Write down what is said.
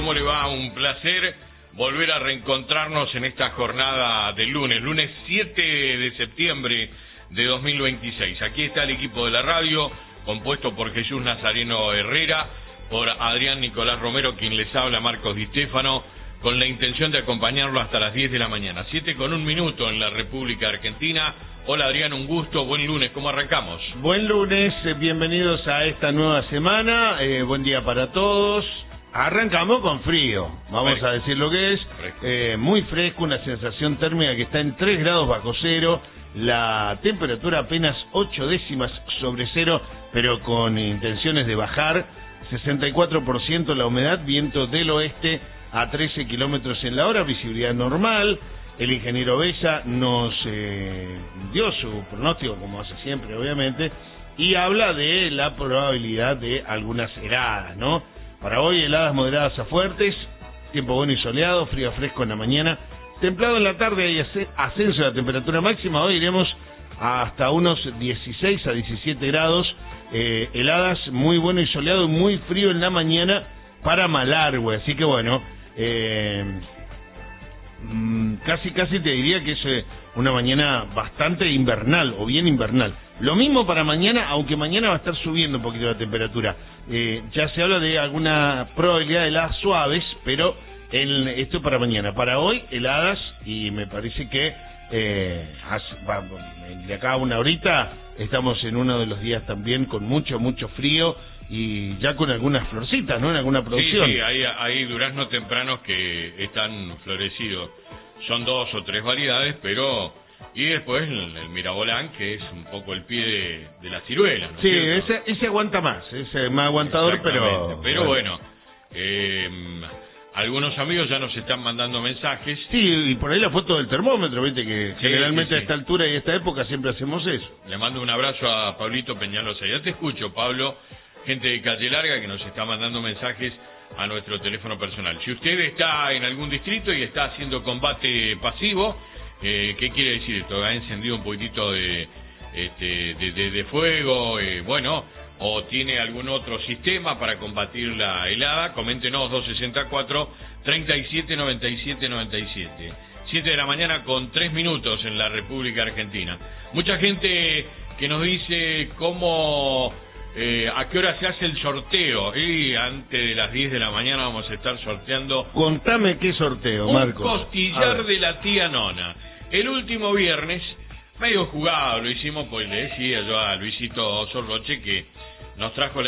¿Cómo le va? Un placer volver a reencontrarnos en esta jornada del lunes 7 de septiembre de 2026. Aquí está el equipo de la radio, compuesto por Jesús Nazareno Herrera, por Adrián Nicolás Romero, quien les habla, Marcos Di Stéfano, con la intención de acompañarlo hasta las 10 de la mañana. 7:01 en la República Argentina. Hola Adrián, un gusto, buen lunes, ¿cómo arrancamos? Buen lunes, bienvenidos a esta nueva semana, buen día para todos. Arrancamos con frío, vamos a decir lo que es, muy fresco, una sensación térmica que está en 3 grados bajo cero, la temperatura apenas 8 décimas sobre cero, pero con intenciones de bajar, 64% la humedad, viento del oeste a 13 kilómetros en la hora, visibilidad normal. El ingeniero Bella nos dio su pronóstico, como hace siempre, obviamente, y habla de la probabilidad de algunas heladas, ¿no? Para hoy, heladas moderadas a fuertes, tiempo bueno y soleado, frío fresco en la mañana, templado en la tarde y ascenso de la temperatura máxima. Hoy iremos hasta unos 16 a 17 grados, heladas, muy bueno y soleado, y muy frío en la mañana para Malargüe, así que bueno, casi te diría que es una mañana bastante invernal, o bien invernal. Lo mismo para mañana, aunque mañana va a estar subiendo un poquito la temperatura. Ya se habla de alguna probabilidad de heladas suaves, pero esto para mañana. Para hoy, heladas, y me parece que de acá a una horita estamos en uno de los días también con mucho frío, y ya con algunas florcitas, ¿no? En alguna producción. Sí, hay duraznos tempranos que están florecidos. Son 2 o 3 variedades, pero... Y después el Mirabolán, que es un poco el pie de la ciruela, ¿no? Sí, ese aguanta más, ese es más aguantador, pero bueno, algunos amigos ya nos están mandando mensajes. Sí, y por ahí la foto del termómetro, viste que generalmente a esta altura y a esta época siempre hacemos eso. Le mando un abrazo a Pablito Peñalosa. Ya te escucho, Pablo, gente de Calle Larga que nos está mandando mensajes a nuestro teléfono personal. Si usted está en algún distrito y está haciendo combate pasivo, ¿qué quiere decir esto? ¿Ha encendido un poquitito de fuego? Bueno, o tiene algún otro sistema para combatir la helada, coméntenos 264-3797-97. 7 de la mañana con 3 minutos en la República Argentina. Mucha gente que nos dice cómo... ¿a qué hora se hace el sorteo? Y antes de las 10 de la mañana vamos a estar sorteando... Contame qué sorteo, Marcos. Un costillar de la tía Nona. El último viernes, medio jugado, lo hicimos, pues le decía yo a Luisito Sorroche que nos trajo